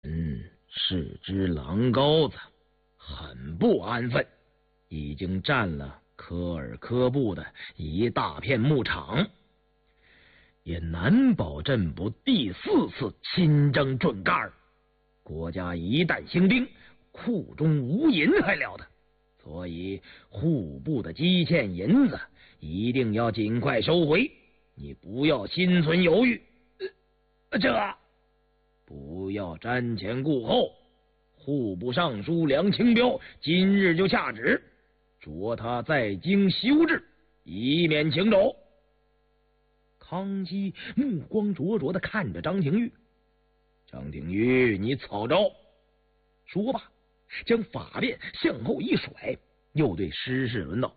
是只狼羔子，很不安分，已经占了科尔科布的一大片牧场，也难保镇不第4次亲征准噶尔。国家一旦兴兵，库中无银还了得，所以户部的积欠银子一定要尽快收回，你不要心存犹豫。不要瞻前顾后。户部尚书梁清标今日就下旨，着他在京修治，以免情肘。康熙目光灼灼地看着张廷玉。张廷玉，你草招！说罢，将法辫向后一甩，又对施世伦道：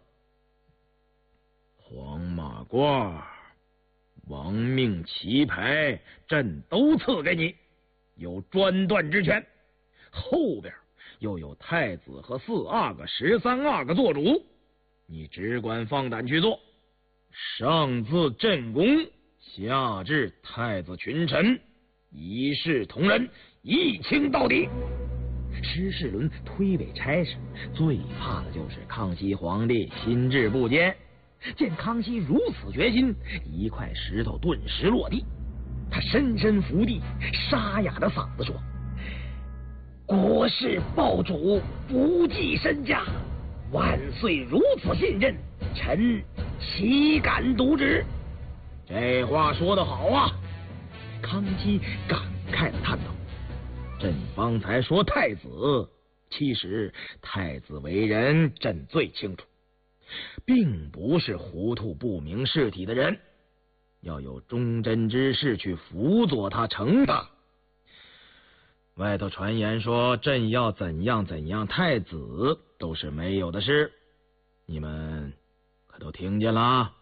黄马褂、亡命旗牌，朕都赐给你，有专断之权。后边又有太子和4阿哥、13阿哥做主，你只管放胆去做，上自朕宫，下至太子群臣，一视同仁，一清到底。施世伦推诿差事，最怕的就是康熙皇帝心智不坚。见康熙如此决心，一块石头顿时落地，他深深伏地，沙哑的嗓子说：国事报主，不计身家，万岁如此信任，臣岂敢渎职？这话说得好啊！康熙感慨地叹道：朕方才说太子，其实太子为人，朕最清楚，并不是糊涂不明事体的人，要有忠贞之士去辅佐他成大。外头传言说朕要怎样怎样太子，都是没有的事，你们可都听见了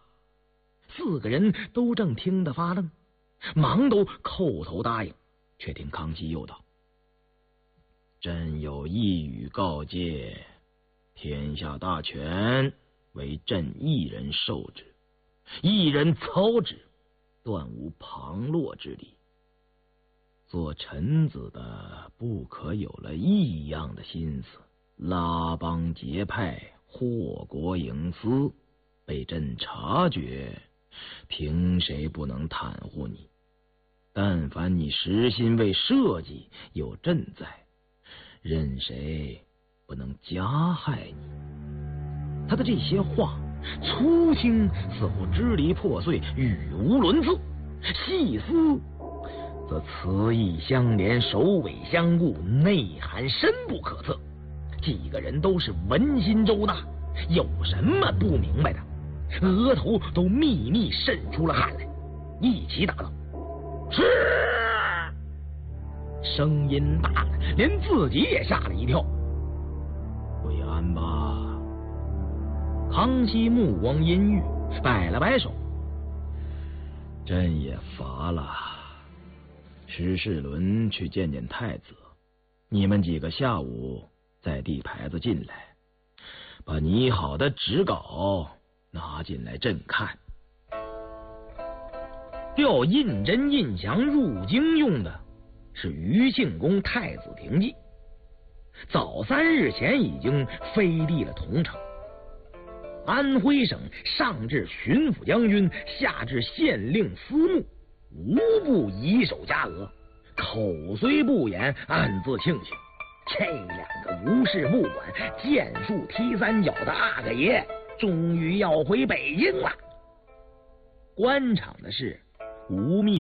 ？4个人都正听得发愣，忙都叩头答应。却听康熙又道：朕有一语告诫，天下大权为朕一人受之，一人操之，断无旁落之理。做臣子的不可有了异样的心思，拉帮结派，祸国营私，被朕察觉，凭谁不能袒护你？但凡你实心为社稷，有朕在，任谁不能加害你？他的这些话粗轻似乎支离破碎，语无伦次，细思则词意相连，首尾相顾，内涵深不可测。几个人都是文心周大，有什么不明白的，额头都密密渗出了汗来，一起答道：是。声音大的连自己也吓了一跳。跪安吧。康熙目光阴郁，摆了摆手：朕也乏了。施世伦去见见太子，你们几个下午再递牌子进来，把拟好的纸稿拿进来朕看。调胤禛、胤祥入京用的是余庆公太子廷记，早3日前已经飞递了桐城。安徽省上至巡抚将军，下至县令司牧，无不以手加额，口虽不言，暗自庆幸这2个无事不管、剑术踢3脚的阿哥爷终于要回北京了。官场的事无密